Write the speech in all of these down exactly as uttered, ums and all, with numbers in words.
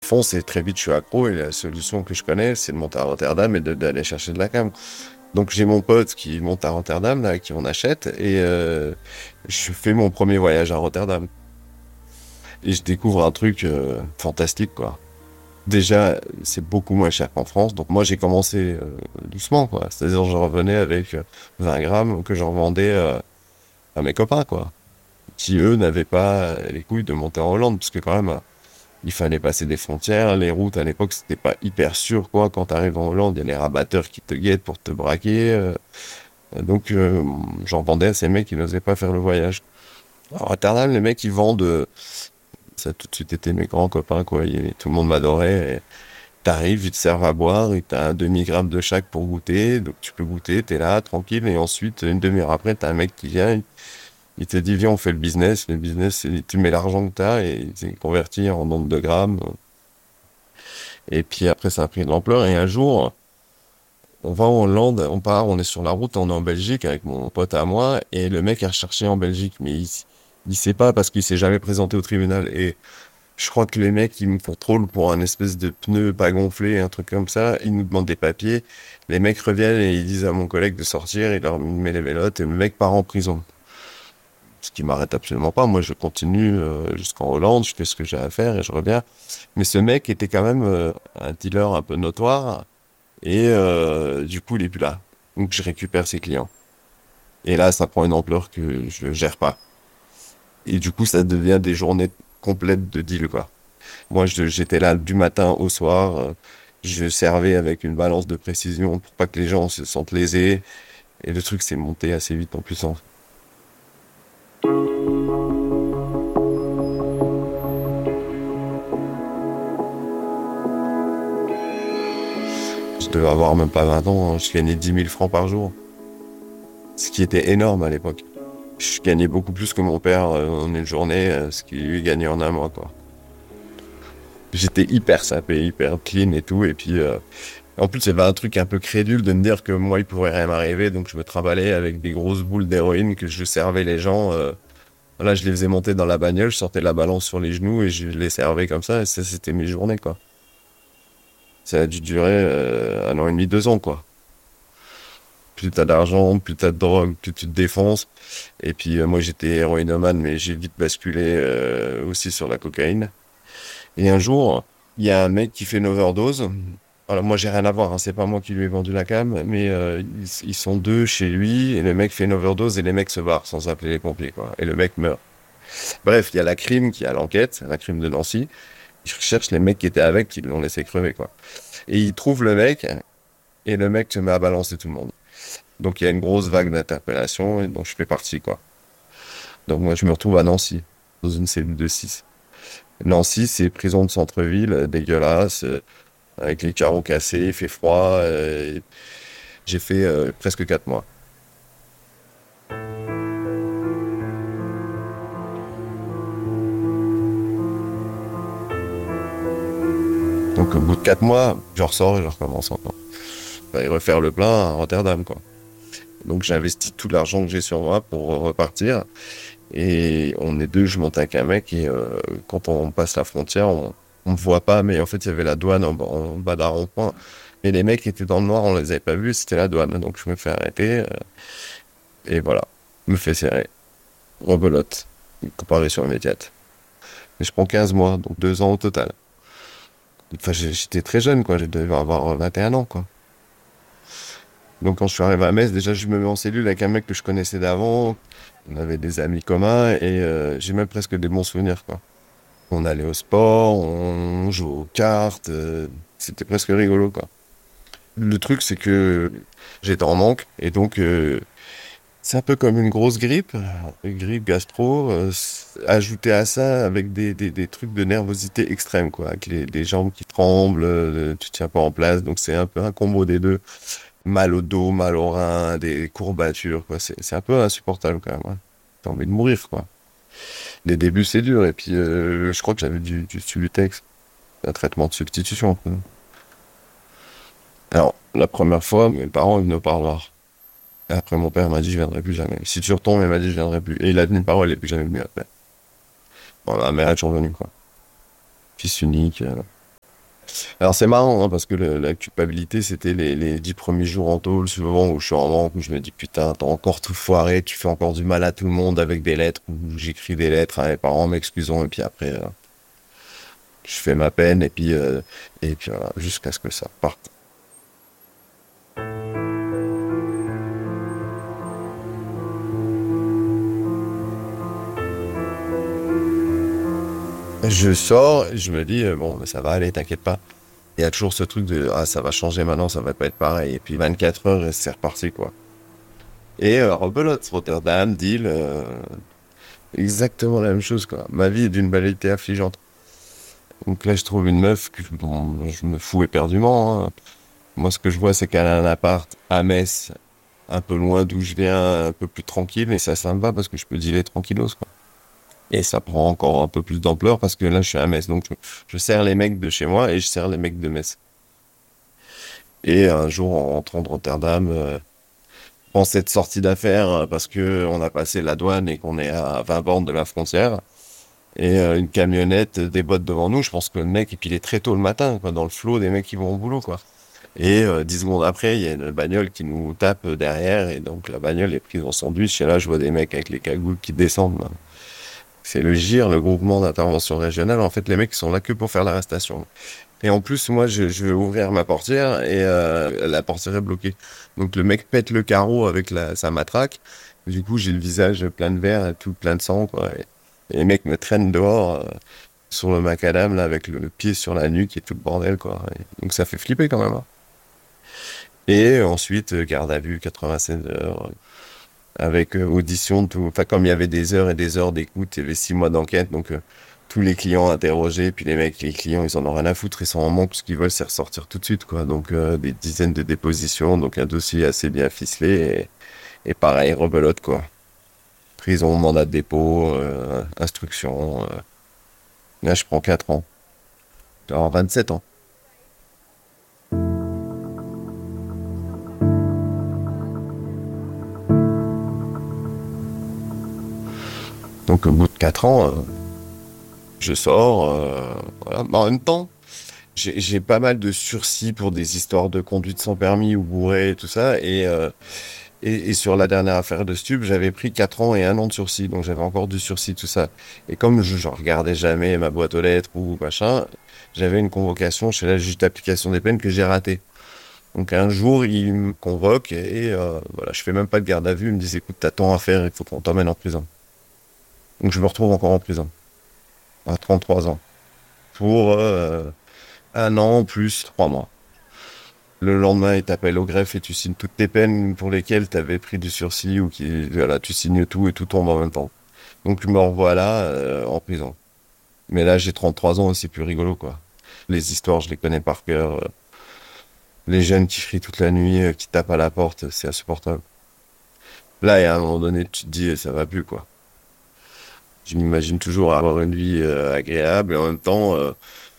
fonce et très vite je suis accro et la solution que je connais, c'est de monter à Rotterdam et de- d'aller chercher de la cam. Donc j'ai mon pote qui monte à Rotterdam, là, qui en achète, et euh, je fais mon premier voyage à Rotterdam. Et je découvre un truc euh, fantastique, quoi. Déjà, c'est beaucoup moins cher qu'en France, donc moi j'ai commencé euh, doucement, quoi. C'est-à-dire je revenais avec euh, vingt grammes que j'en vendais euh, à mes copains, quoi. Qui eux n'avaient pas les couilles de monter en Hollande, parce que quand même, il fallait passer des frontières, les routes à l'époque c'était pas hyper sûr, quoi. Quand t'arrives en Hollande, il y a les rabatteurs qui te guettent pour te braquer. euh, donc euh, j'en vendais à ces mecs qui n'osaient pas faire le voyage. À Rotterdam, les mecs ils vendent, euh, ça a tout de suite été mes grands copains, quoi. Et tout le monde m'adorait. Et t'arrives, ils te servent à boire, et t'as un demi-gramme de chaque pour goûter, donc tu peux goûter, t'es là, tranquille, et ensuite, une demi-heure après, t'as un mec qui vient, il, il te dit, viens, on fait le business. Le business, c'est, tu mets l'argent que t'as, et c'est converti en nombre de grammes. Et puis après, ça a pris de l'ampleur, et un jour, on va en Hollande, on part, on est sur la route, on est en Belgique avec mon pote à moi, et le mec a recherché en Belgique, mais il, il sait pas parce qu'il s'est jamais présenté au tribunal. Et je crois que les mecs, ils me contrôlent pour un espèce de pneu pas gonflé, un truc comme ça. Ils nous demandent des papiers. Les mecs reviennent et ils disent à mon collègue de sortir. Il leur met les vélotes et le mec part en prison. Ce qui m'arrête absolument pas. Moi, je continue euh, jusqu'en Hollande. Je fais ce que j'ai à faire et je reviens. Mais ce mec était quand même euh, un dealer un peu notoire. Et euh, du coup, il est plus là. Donc, je récupère ses clients. Et là, ça prend une ampleur que je gère pas. Et du coup, ça devient des journées complètes de deal, quoi. Moi, je- j'étais là du matin au soir. euh, Je servais avec une balance de précision pour pas que les gens se sentent lésés. Et le truc s'est monté assez vite en puissance. Je devais avoir même pas vingt ans, hein. Je gagnais dix mille francs par jour. Ce qui était énorme à l'époque. Je gagnais beaucoup plus que mon père euh, en une journée, euh, ce qu'il lui gagnait en un mois, quoi. J'étais hyper sapé, hyper clean et tout. Et puis, euh, en plus, il y avait un truc un peu crédule de me dire que moi, il pourrait rien m'arriver. Donc, je me trimballais avec des grosses boules d'héroïne que je servais les gens. euh, Voilà, je les faisais monter dans la bagnole, je sortais la balance sur les genoux et je les servais comme ça. Et ça, c'était mes journées, quoi. Ça a dû durer euh, un an et demi, deux ans, quoi. Plus t'as d'argent, plus t'as de drogue, plus tu te défonces. Et puis, euh, moi, j'étais héroïnomane, mais j'ai vite basculé euh, aussi sur la cocaïne. Et un jour, il y a un mec qui fait une overdose. Alors, moi, j'ai rien à voir, hein, c'est pas moi qui lui ai vendu la cam, mais euh, ils, ils sont deux chez lui, et le mec fait une overdose, et les mecs se barrent sans appeler les pompiers, quoi. Et le mec meurt. Bref, il y a la crime qui a l'enquête, la crime de Nancy. Ils recherchent les mecs qui étaient avec, qui l'ont laissé crever, quoi. Et ils trouvent le mec, et le mec se met à balancer tout le monde. Donc il y a une grosse vague d'interpellation, et donc je fais partie, quoi. Donc moi, je me retrouve à Nancy, dans une cellule de six. Nancy, c'est prison de centre-ville, euh, dégueulasse, euh, avec les carreaux cassés, il fait froid. euh, j'ai fait euh, presque quatre mois. Donc au bout de quatre mois, je ressors et je recommence encore. Fallait refaire le plein à Rotterdam, quoi. Donc j'investis tout l'argent que j'ai sur moi pour repartir. Et on est deux, je monte avec un mec et euh, quand on passe la frontière, on, on me voit pas, mais en fait il y avait la douane en, bas en bas d'un rond-point. Mais les mecs étaient dans le noir, on les avait pas vus, c'était la douane. Donc je me fais arrêter euh, et voilà, me fais serrer. Rebelote, une comparution immédiate. Et je prends quinze mois, donc deux ans au total. Enfin j'ai- j'étais très jeune, quoi, je devais avoir vingt et un ans, quoi. Donc quand je suis arrivé à Metz, déjà je me mets en cellule avec un mec que je connaissais d'avant. On avait des amis communs et euh, j'ai même presque des bons souvenirs, quoi. On allait au sport, on jouait aux cartes, euh, c'était presque rigolo, quoi. Le truc, c'est que j'étais en manque et donc euh, c'est un peu comme une grosse grippe, euh, une grippe gastro, euh, s- ajouté à ça avec des, des, des trucs de nervosité extrême, quoi, avec les, des jambes qui tremblent, euh, tu tiens pas en place, donc c'est un peu un combo des deux. Mal au dos, mal au rein, des courbatures, quoi. C'est, c'est un peu insupportable quand même, hein. T'as envie de mourir, quoi. Les débuts, c'est dur. Et puis, euh, je crois que j'avais du, du Subutex, un traitement de substitution, quoi. Alors, la première fois, mes parents, ils venaient au parloir. Et après, mon père m'a dit, je viendrai plus jamais. Si tu retombes, il m'a dit, je viendrai plus. Et il a tenu une parole, il est plus jamais venu après. Bon, ma mère est toujours venue, quoi. Fils unique. euh. Alors c'est marrant, hein, parce que le- la culpabilité, c'était les, les dix premiers jours en tôle, souvent où je suis en manque, où je me dis putain, t'as encore tout foiré, tu fais encore du mal à tout le monde avec des lettres, où j'écris des lettres à mes parents m'excusant, et puis après, euh, je fais ma peine, et puis, euh, et puis voilà, jusqu'à ce que ça parte. Je sors, et je me dis, euh, bon, mais ça va aller, t'inquiète pas. Il y a toujours ce truc de, ah, ça va changer maintenant, ça va pas être pareil. Et puis vingt-quatre heures, et c'est reparti, quoi. Et euh, rebelote, Rotterdam, deal, euh, exactement la même chose, quoi. Ma vie est d'une banalité affligeante. Donc là, je trouve une meuf que dont je me fous éperdument, hein. Moi, ce que je vois, c'est qu'elle a un appart à Metz, un peu loin d'où je viens, un peu plus tranquille, et ça, ça me va parce que je peux dealer tranquillos, quoi. Et ça prend encore un peu plus d'ampleur parce que là, je suis à Metz. Donc, je, je sers les mecs de chez moi et je sers les mecs de Metz. Et un jour, en rentrant de Rotterdam, euh, en cette sortie d'affaires, euh, parce que on a passé la douane et qu'on est à vingt bornes de la frontière, et euh, une camionnette débotte devant nous, je pense que le mec, et puis il est très tôt le matin, quoi, dans le flot des mecs qui vont au boulot, quoi. Et euh, dix secondes après, il y a une bagnole qui nous tape derrière, et donc la bagnole est prise en sandwich, et là, je vois des mecs avec les cagoules qui descendent, là. C'est le G I R, le groupement d'intervention régionale. En fait, les mecs, ils sont là que pour faire l'arrestation. Et en plus, moi, je, je vais ouvrir ma portière et euh, la portière est bloquée. Donc le mec pète le carreau avec la, sa matraque. Du coup, j'ai le visage plein de verre et tout plein de sang, quoi. Et, et les mecs me traînent dehors euh, sur le macadam, là, avec le, le pied sur la nuque et tout le bordel, quoi. Et donc ça fait flipper quand même, hein. Et ensuite, euh, garde à vue, quatre-vingt-seize heures, avec euh, audition, de tout. Enfin, comme il y avait des heures et des heures d'écoute, il y avait six mois d'enquête, donc euh, tous les clients interrogés, puis les mecs, les clients, ils en ont rien à foutre, ils sont en manque, ce qu'ils veulent, c'est ressortir tout de suite, quoi. Donc euh, des dizaines de dépositions, donc un dossier assez bien ficelé, et, et pareil, rebelote, quoi. Prison, mandat de dépôt, euh, instruction. euh. Là, je prends quatre ans. Alors vingt-sept ans. Donc au bout de quatre ans, euh, je sors, euh, voilà. Mais en même temps, J'ai j'ai pas mal de sursis pour des histoires de conduite sans permis ou bourré et tout ça. Et, euh, et, et sur la dernière affaire de stup, j'avais pris quatre ans et un an de sursis. Donc j'avais encore du sursis, tout ça. Et comme je, je regardais jamais ma boîte aux lettres ou machin, j'avais une convocation chez la juge d'application des peines que j'ai ratée. Donc un jour, il me convoque et euh, voilà, je fais même pas de garde à vue. Il me dit, écoute, t'as tant à faire, il faut qu'on t'emmène en prison. Donc je me retrouve encore en prison, à trente-trois ans, pour euh, un an plus trois mois. Le lendemain, il t'appelle au greffe et tu signes toutes tes peines pour lesquelles tu avais pris du sursis ou qui, voilà, tu signes tout et tout tombe en même temps. Donc, me revoilà euh, en prison. Mais là, j'ai trente-trois ans et c'est plus rigolo, quoi. Les histoires, je les connais par cœur. euh, Les jeunes qui crient toute la nuit, euh, qui tapent à la porte, c'est insupportable. Là, et à un moment donné, tu te dis, ça va plus, quoi. Je m'imagine toujours avoir une vie euh, agréable et en même temps, euh,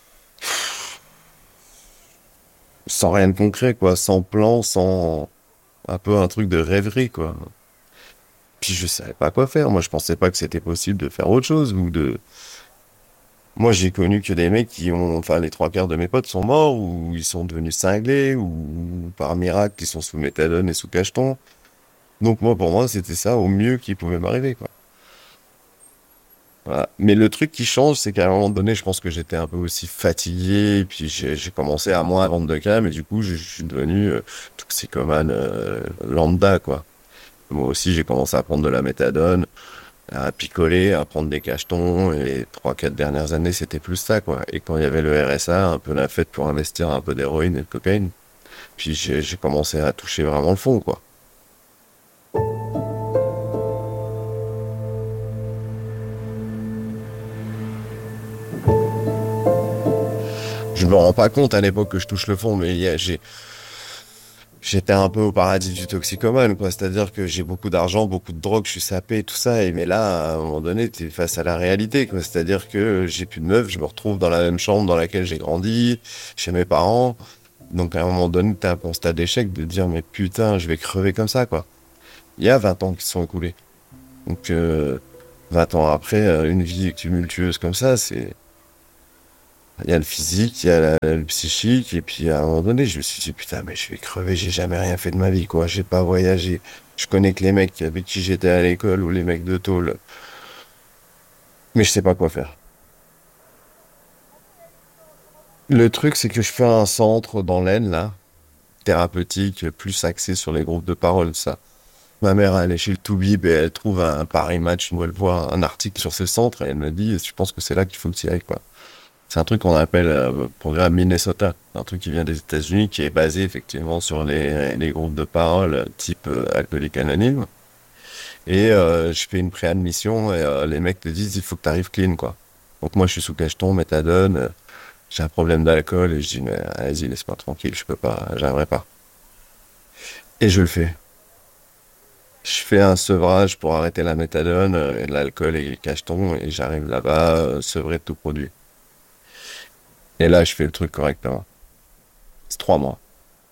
sans rien de concret, quoi. Sans plan, sans un peu un truc de rêverie, quoi. Puis je savais pas quoi faire. Moi, je pensais pas que c'était possible de faire autre chose ou de. Moi, j'ai connu que des mecs qui ont, enfin, les trois quarts de mes potes sont morts ou ils sont devenus cinglés ou par miracle ils sont sous méthadone et sous cacheton. Donc moi, pour moi, c'était ça au mieux qui pouvait m'arriver, quoi. Voilà. Mais le truc qui change, c'est qu'à un moment donné, je pense que j'étais un peu aussi fatigué, et puis j'ai j'ai commencé à moins vendre de cam, et du coup, je, je suis devenu euh, toxicomane euh, lambda, quoi. Moi aussi, j'ai commencé à prendre de la méthadone, à picoler, à prendre des cachetons. Et les trois, quatre dernières années, c'était plus ça, quoi. Et quand il y avait le R S A, un peu la fête pour investir un peu d'héroïne et de cocaïne. Puis j'ai j'ai commencé à toucher vraiment le fond, quoi. Je me rends pas compte à l'époque que je touche le fond, mais il y a- j'ai, j'étais un peu au paradis du toxicomane, quoi. C'est-à-dire que j'ai beaucoup d'argent, beaucoup de drogue, je suis sapé, tout ça. Et mais là, à un moment donné, t'es face à la réalité, quoi. C'est-à-dire que j'ai plus de meuf, je me retrouve dans la même chambre dans laquelle j'ai grandi, chez mes parents. Donc à un moment donné, t'as un constat d'échec de dire, mais putain, je vais crever comme ça, quoi. Il y a vingt ans qui se sont écoulés. Donc euh, vingt ans après, euh, une vie tumultueuse comme ça, c'est Il y a le physique, il y a la- le psychique, et puis à un moment donné, je me suis dit, putain, mais je vais crever, j'ai jamais rien fait de ma vie, quoi. J'ai pas voyagé. Je connais que les mecs avec qui j'étais à l'école ou les mecs de tôle, mais je sais pas quoi faire. Le truc, c'est que je fais un centre dans l'Aisne, là, thérapeutique, plus axé sur les groupes de parole, ça. Ma mère, elle est chez le Toubib et elle trouve un Paris Match où elle voit un article sur ce centre et elle me dit, je pense que c'est là qu'il faut que tu y ailles, quoi. C'est un truc qu'on appelle euh, programme Minnesota, un truc qui vient des États-Unis, qui est basé effectivement sur les, les groupes de parole euh, type euh, Alcooliques Anonymes. Et euh, je fais une préadmission et euh, les mecs te disent, il faut que tu arrives clean, quoi. Donc moi, je suis sous cacheton, méthadone, euh, j'ai un problème d'alcool et je dis, mais vas-y, laisse-moi tranquille, je peux pas, j'aimerais pas. Et je le fais. Je fais un sevrage pour arrêter la méthadone, euh, et l'alcool et le cacheton et j'arrive là-bas, euh, sevré de tout produit. Et là, je fais le truc correctement. C'est trois mois.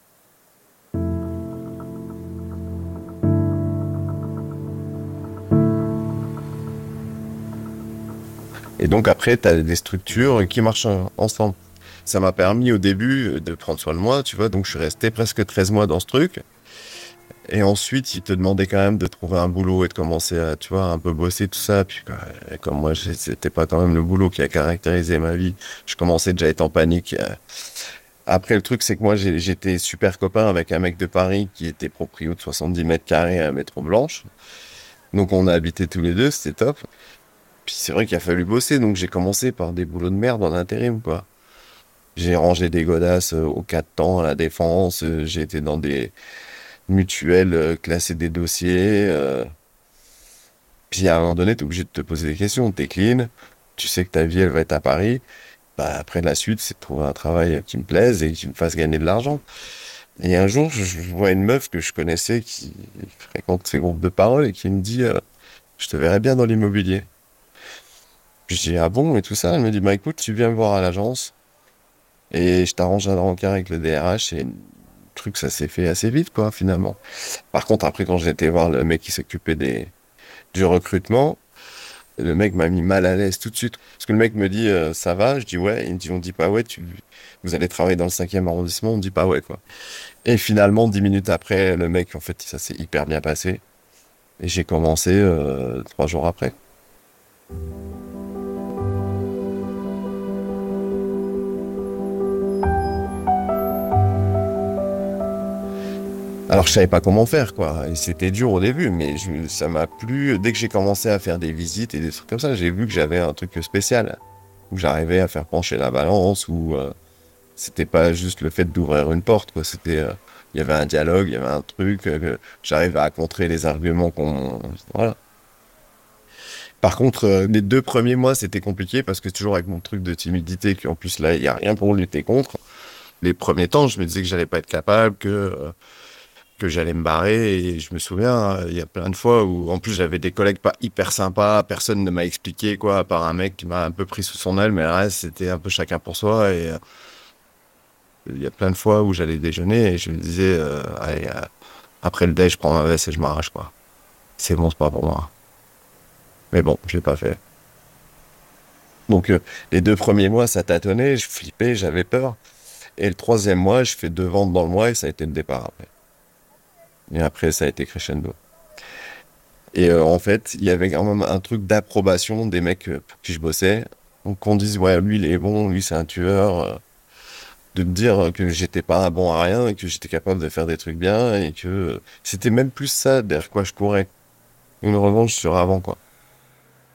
Et donc après, tu as des structures qui marchent euh, ensemble. Ça m'a permis au début euh, de prendre soin de moi, tu vois, donc je suis resté presque treize mois dans ce truc. Et ensuite, il te demandait quand même de trouver un boulot et de commencer à, tu vois, un peu bosser tout ça. Puis quoi, et comme moi, j'ai- c'était pas quand même le boulot qui a caractérisé ma vie, je commençais déjà à être en panique. euh. Après, le truc, c'est que moi, j'ai- j'étais super copain avec un mec de Paris qui était proprio de soixante-dix mètres carrés à Métro Blanche. Donc on a habité tous les deux, c'était top. Puis c'est vrai qu'il a fallu bosser, donc j'ai commencé par des boulots de merde en intérim, quoi. J'ai rangé des godasses euh, au quatre temps à la Défense, euh, j'ai été dans des mutuelles, euh, classer des dossiers. euh. Puis à un moment donné, t'es obligé de te poser des questions. T'es clean, tu sais que ta vie, elle va être à Paris. Bah, après, la suite, c'est de trouver un travail qui me plaise et qui me fasse gagner de l'argent. Et un jour, je, je vois une meuf que je connaissais qui fréquente ces groupes de parole et qui me dit, euh, je te verrais bien dans l'immobilier. Puis je dis, ah bon, et tout ça. Elle me dit, bah écoute, tu viens me voir à l'agence et je t'arrange un rencard avec le D R H et le truc, ça s'est fait assez vite, quoi, finalement. Par contre, après, quand j'ai été voir le mec qui s'occupait des, du recrutement, le mec m'a mis mal à l'aise tout de suite. Parce que le mec me dit, euh, ça va? Je dis, ouais. Il me dit, on dit pas ouais, tu, vous allez travailler dans le cinquième arrondissement, on dit pas ouais, quoi. Et finalement, dix minutes après, le mec, en fait, ça s'est hyper bien passé. Et j'ai commencé euh, trois jours après. Alors, je savais pas comment faire, quoi. Et c'était dur au début, mais je- ça m'a plu. Dès que j'ai commencé à faire des visites et des trucs comme ça, j'ai vu que j'avais un truc spécial. Où j'arrivais à faire pencher la balance, où euh, c'était pas juste le fait d'ouvrir une porte, quoi. C'était, euh, il y avait un dialogue, il y avait un truc, euh, que j'arrivais à contrer les arguments qu'on, voilà. Par contre, euh, les deux premiers mois, c'était compliqué parce que toujours avec mon truc de timidité, qu'en plus là, il y a rien pour lutter contre. Les premiers temps, je me disais que j'allais pas être capable, que euh, que j'allais me barrer. Et je me souviens, hein, il y a plein de fois où, en plus, j'avais des collègues pas hyper sympas. Personne ne m'a expliqué, quoi, à part un mec qui m'a un peu pris sous son aile, mais le reste, c'était un peu chacun pour soi. Et euh, il y a plein de fois où j'allais déjeuner et je me disais, euh, allez, euh, après le déj, je prends ma veste et je m'arrache, quoi. C'est bon, c'est pas pour moi. Mais bon, je l'ai pas fait. Donc, euh, les deux premiers mois, ça tâtonnait, je flippais, j'avais peur. Et le troisième mois, je fais deux ventes dans le mois et ça a été le départ après. Et après, ça a été crescendo. Et euh, en fait, il y avait quand même un truc d'approbation des mecs euh, pour qui je bossais. Donc, qu'on dise, ouais, lui, il est bon, lui, c'est un tueur. euh, de me dire que j'étais pas un bon à rien et que j'étais capable de faire des trucs bien et que euh, c'était même plus ça derrière quoi je courais. Une revanche sur avant, quoi.